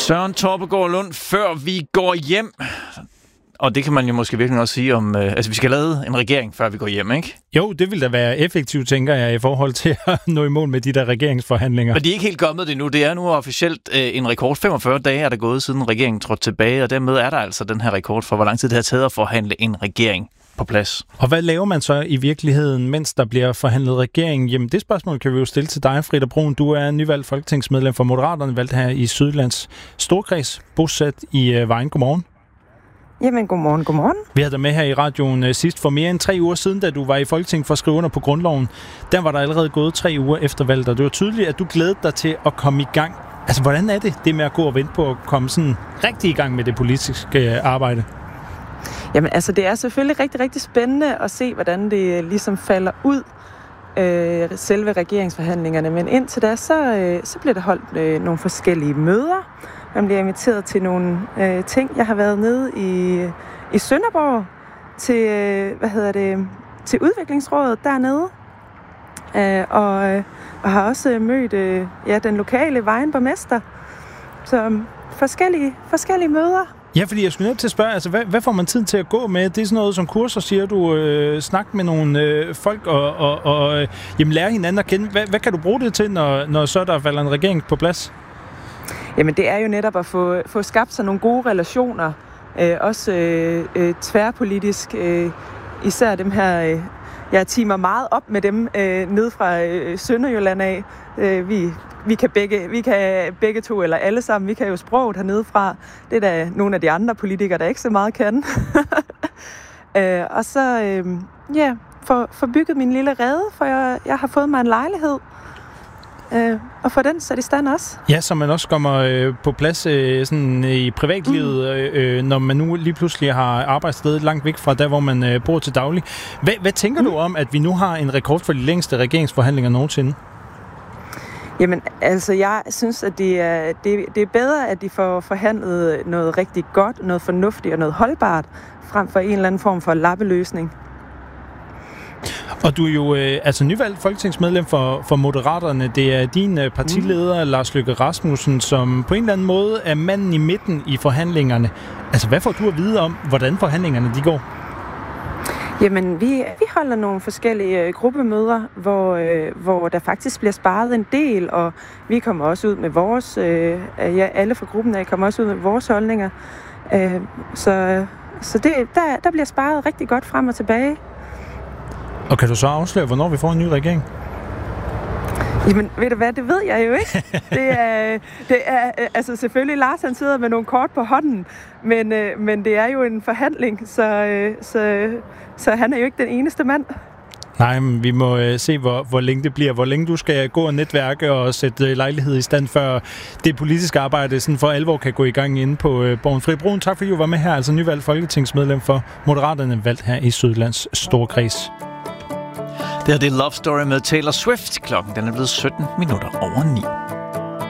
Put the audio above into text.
Søren Torpegaard Lund, før vi går hjem, og det kan man jo måske virkelig også sige om, vi skal lave en regering, før vi går hjem, ikke? Jo, det vil da være effektivt, tænker jeg, i forhold til at nå i mål med de der regeringsforhandlinger. Men de er ikke helt kommet det nu. Det er nu officielt en rekord. 45 dage er der gået, siden regeringen trådte tilbage, og dermed er der altså den her rekord for, hvor lang tid det har taget at forhandle en regering på plads. Og hvad laver man så i virkeligheden, mens der bliver forhandlet regering? Jamen, det spørgsmål kan vi jo stille til dig, Frida Bruun. Du er nyvalgt folketingsmedlem for Moderaterne, valgt her i Sydlands Storkreds, bosat i Vejen. Godmorgen. Jamen, godmorgen. Vi havde dig med her i radioen sidst for mere end 3 uger siden, da du var i Folketinget for at skrive under på grundloven. Der var der allerede gået 3 uger efter valget, og det var tydeligt, at du glædede dig til at komme i gang. Altså, hvordan er det med at gå og vente på at komme sådan rigtig i gang med det politiske arbejde? Jamen, altså, det er selvfølgelig rigtig, rigtig spændende at se, hvordan det ligesom falder ud, selve regeringsforhandlingerne. Men indtil da, så bliver der holdt nogle forskellige møder. Man bliver inviteret til nogle ting. Jeg har været nede i Sønderborg til, til udviklingsrådet dernede. Og har også mødt den lokale Vejenborgmester. Så forskellige møder. Ja, fordi jeg skulle nødt til at spørge, altså hvad får man tid til at gå med? Det er sådan noget som kurser, siger du, snak med nogle folk og lære hinanden at kende. Hvad kan du bruge det til, når så der falder en regering på plads? Jamen, det er jo netop at få skabt sig nogle gode relationer, også tværpolitisk, især dem her. Jeg teamer meget op med dem ned fra Sønderjylland af. Vi kan begge to, eller alle sammen, vi kan jo sproget hernede fra. Det er da nogle af de andre politikere, der ikke så meget kan. Og så, få bygget min lille rede, for jeg har fået mig en lejlighed. Og få den sat i stand også. Ja, så man også kommer på plads sådan i privatlivet, når man nu lige pludselig har arbejdssted langt væk fra der, hvor man bor til daglig. Hvad tænker du om, at vi nu har en rekord for de længste regeringsforhandlinger nogensinde? Jamen, altså, jeg synes, at det er bedre, at de får forhandlet noget rigtig godt, noget fornuftigt og noget holdbart, frem for en eller anden form for lappeløsning. Og du er jo nyvalgt folketingsmedlem for Moderaterne. Det er din partileder, Lars Løkke Rasmussen, som på en eller anden måde er manden i midten i forhandlingerne. Altså, hvad får du at vide om, hvordan forhandlingerne de går? Jamen, vi holder nogle forskellige gruppemøder, hvor der faktisk bliver sparet en del, og vi kommer også ud med vores, alle fra gruppen af kommer også ud med vores holdninger. Så der bliver sparet rigtig godt frem og tilbage. Og kan du så afsløre, hvornår vi får en ny regering? Jamen, ved du hvad, det ved jeg jo ikke. Det er altså selvfølgelig Lars, han sidder med nogle kort på hånden, men det er jo en forhandling, så han er jo ikke den eneste mand. Nej, men vi må se, hvor længe det bliver. Hvor længe du skal gå og netværke og sætte lejlighed i stand, før det politiske arbejde sådan for alvor kan gå i gang inde på Borgen. Frida Bruun, tak fordi du var med her. Altså nyvalgt folketingsmedlem for Moderaterne, valgt her i Sydlands Storkreds. Det her det er Love Story med Taylor Swift. Klokken den er blevet 17 minutter over 9.